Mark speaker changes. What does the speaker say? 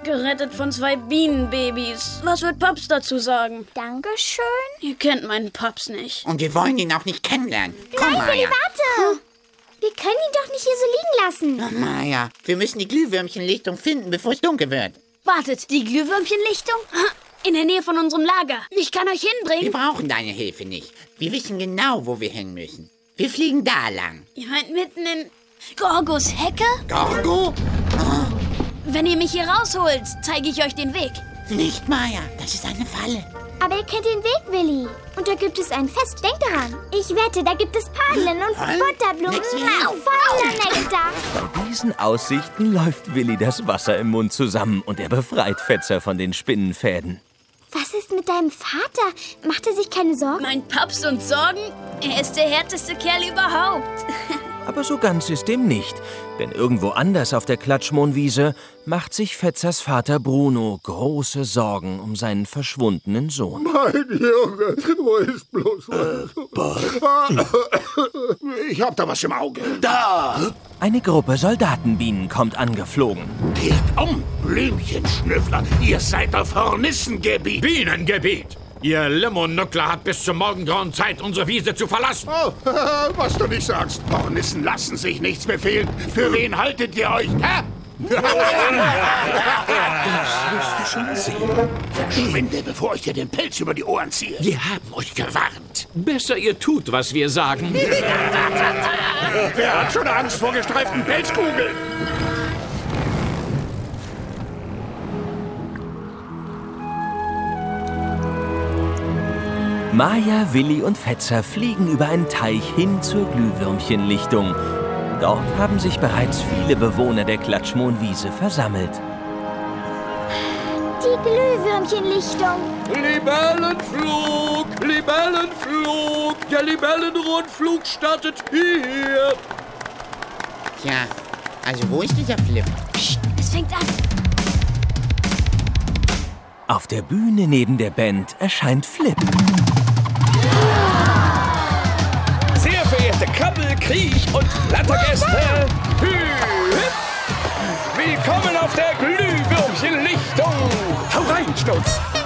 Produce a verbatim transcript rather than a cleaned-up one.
Speaker 1: Gerettet von zwei Bienenbabys. Was wird Paps dazu sagen?
Speaker 2: Dankeschön.
Speaker 1: Ihr kennt meinen Paps nicht.
Speaker 3: Und wir wollen ihn auch nicht kennenlernen. Komm,
Speaker 2: Nein, Willi,
Speaker 3: Maja.
Speaker 2: warte. Wir können ihn doch nicht hier so liegen lassen.
Speaker 3: Oh, Maja, wir müssen die Glühwürmchenlichtung finden, bevor es dunkel wird.
Speaker 1: Wartet, die Glühwürmchenlichtung? In der Nähe von unserem Lager. Ich kann euch
Speaker 3: Wir
Speaker 1: hinbringen.
Speaker 3: brauchen deine Hilfe nicht. Wir wissen genau, wo wir hin müssen. Wir fliegen da lang.
Speaker 1: Ihr meint mitten in Gorgos Hecke?
Speaker 3: Gorgo?
Speaker 1: Wenn ihr mich hier rausholt, zeige ich euch den Weg.
Speaker 3: Nicht, Maja. Das ist eine Falle.
Speaker 2: Aber ihr kennt den Weg, Willi. Und da gibt es ein Fest. Denk daran. Ich wette, da gibt es Perlen und
Speaker 3: Perlen?
Speaker 2: Butterblumen.
Speaker 3: Nix wie
Speaker 2: Au,
Speaker 3: Hilfe.
Speaker 2: voller Nektar.
Speaker 4: Bei diesen Aussichten läuft Willi das Wasser im Mund zusammen und er befreit Fetzer von den Spinnenfäden.
Speaker 2: Was ist mit deinem Vater? Macht er sich keine Sorgen?
Speaker 1: Mein Paps und Sorgen? Er ist der härteste Kerl überhaupt.
Speaker 4: Aber so ganz ist dem nicht, denn irgendwo anders auf der Klatschmohnwiese macht sich Fetzers Vater Bruno große Sorgen um seinen verschwundenen Sohn.
Speaker 5: Mein Junge, wo ist bloß was? Ich hab da was im Auge.
Speaker 6: Da!
Speaker 4: Eine Gruppe Soldatenbienen kommt angeflogen.
Speaker 6: Kehrt um, Blümchenschnüffler. Ihr seid auf Hornissengebiet.
Speaker 7: Bienengebiet! Ihr Limonückler hat bis zum Morgengrauen Zeit, unsere Wiese zu verlassen.
Speaker 5: Oh, was du nicht sagst.
Speaker 6: Hornissen lassen sich nichts befehlen. Für wen haltet ihr euch? Hä?
Speaker 5: Das wirst du schon sehen.
Speaker 6: Verschwinde, bevor ich dir den Pelz über die Ohren ziehe.
Speaker 7: Wir haben euch gewarnt. Besser ihr tut, was wir sagen.
Speaker 5: Wer hat schon Angst vor gestreiften Pelzkugeln?
Speaker 4: Maja, Willi und Fetzer fliegen über einen Teich hin zur Glühwürmchenlichtung. Dort haben sich bereits viele Bewohner der Klatschmohnwiese versammelt.
Speaker 2: Die Glühwürmchenlichtung.
Speaker 8: Libellenflug! Libellenflug! Der Libellenrundflug startet hier!
Speaker 3: Tja, also wo ist dieser Flip?
Speaker 1: Psst, es fängt an.
Speaker 4: Auf der Bühne neben der Band erscheint Flip.
Speaker 8: Sehr verehrte Krabbel-, Kriech- und Flattergäste! Hü, hüp. Willkommen auf der Glühwürmchenlichtung! Hau rein, Schnutz!